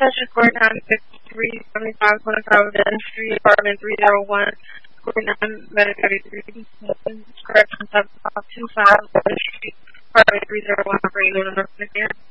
Session 495375 25 Denton Street, Apartment 301, 49 Medicaid, correction 7525 Denton Street, Apartment 301, Greenwood, North Carolina.